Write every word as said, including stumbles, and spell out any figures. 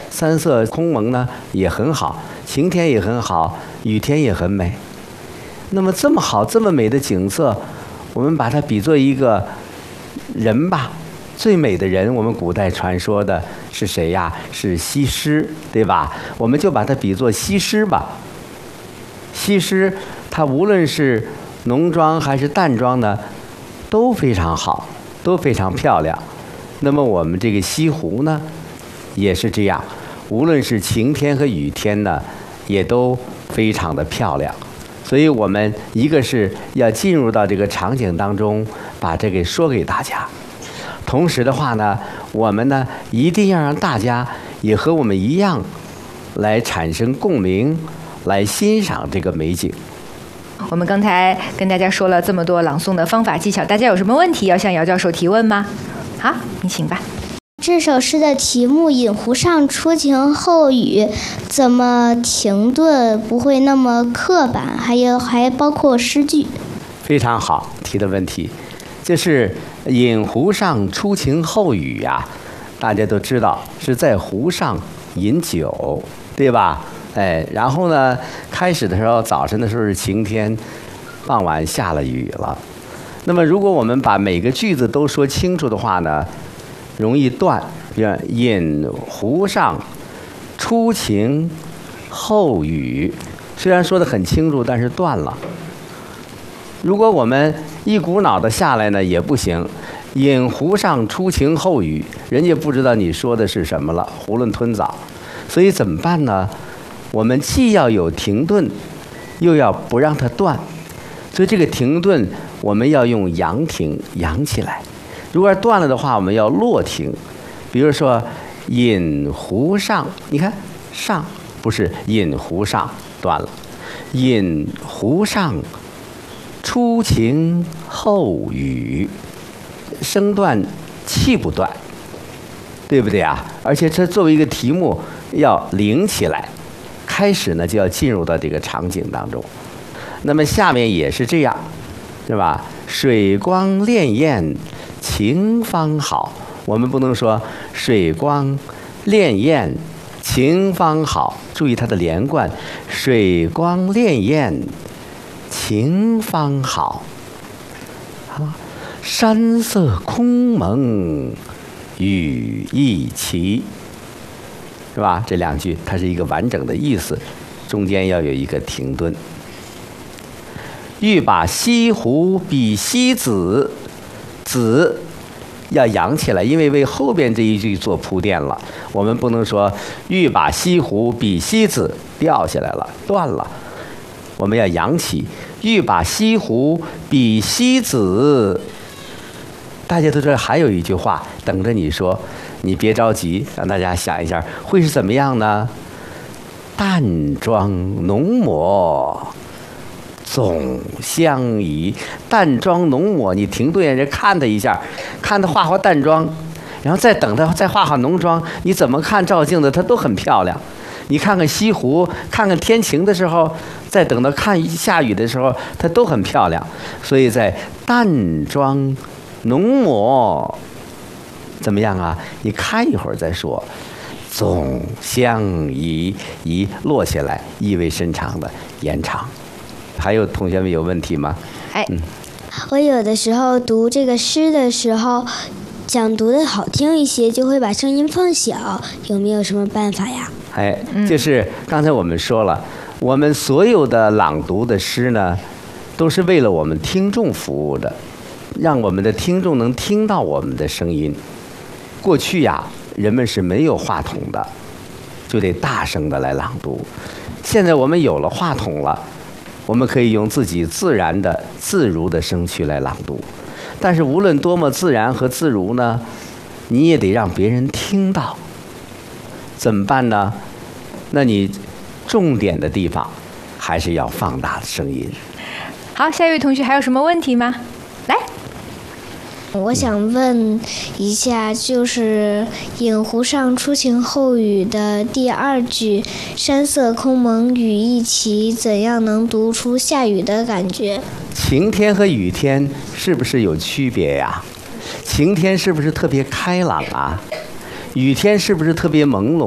三色空蒙呢也很好，晴天也很好，雨天也很美。那么这么好这么美的景色，我们把它比作一个人吧，最美的人，我们古代传说的是谁呀？是西施，对吧？我们就把它比作西施吧。西施她无论是浓妆还是淡妆呢，都非常好，都非常漂亮。那么我们这个西湖呢，也是这样，无论是晴天和雨天呢，也都非常的漂亮。所以我们一个是要进入到这个场景当中，把这个说给大家。同时的话呢，我们呢一定要让大家也和我们一样，来产生共鸣，来欣赏这个美景。 我们刚才跟大家说了这么多朗诵的方法技巧，大家有什么问题要向姚教授提问吗？好，你请吧。 这首诗的题目“饮湖上，初晴后雨”，怎么停顿不会那么刻板？还有还包括诗句。 非常好提的问题，就是饮湖上，初晴后雨呀、啊，大家都知道是在湖上饮酒，对吧？哎，然后呢，开始的时候早晨的时候是晴天，傍晚下了雨了。那么如果我们把每个句子都说清楚的话呢，容易断。比如饮湖上，初晴后雨，虽然说得很清楚，但是断了。如果我们一股脑的下来呢，也不行。饮湖上，初晴后雨，人家不知道你说的是什么了，囫囵吞枣。所以怎么办呢？我们既要有停顿，又要不让它断。所以这个停顿我们要用扬停，扬起来。如果断了的话，我们要落停。比如说饮湖上，你看上不是饮湖上，断了。饮湖上，初晴后雨，声断气不断，对不对啊？而且这作为一个题目要领起来，开始呢就要进入到这个场景当中。那么下面也是这样，是吧？水光潋滟晴方好，我们不能说水光潋滟晴方好，注意它的连贯，水光潋滟晴方好。啊，山色空蒙雨亦奇，是吧？这两句它是一个完整的意思，中间要有一个停顿。欲把西湖比西子，子要扬起来，因为为后边这一句做铺垫了。我们不能说欲把西湖比西子，掉下来了，断了。我们要扬起，欲把西湖比西子。大家都知道还有一句话等着你说，你别着急，让大家想一下会是怎么样呢？淡妆浓抹总相宜。淡妆浓抹，你停顿人看他一下，看他画画淡妆，然后再等他再画画浓妆，你怎么看照镜子他都很漂亮。你看看西湖，看看天晴的时候，再等到看下雨的时候，它都很漂亮。所以在淡妆浓抹怎么样啊？你看一会儿再说。总相宜，宜落下来，意味深长的延长。还有同学们有问题吗？ 哎， 嗯， 我有的时候读这个诗的时候，想读的好听一些，就会把声音放小，有没有什么办法呀？ 哎，就是刚才我们说了，我们所有的朗读的诗呢，都是为了我们听众服务的，让我们的听众能听到我们的声音。过去呀，人们是没有话筒的，就得大声的来朗读。现在我们有了话筒了，我们可以用自己自然的、自如的声区来朗读。但是无论多么自然和自如呢，你也得让别人听到。怎么办呢？那你重点的地方还是要放大声音。 好，下一位同学还有什么问题吗？来， 我想问一下，就是“饮湖上，初晴后雨”的第二句“山色空蒙雨亦奇”，怎样能读出下雨的感觉？ 晴天和雨天是不是有区别呀？晴天是不是特别开朗啊？雨天是不是特别朦胧？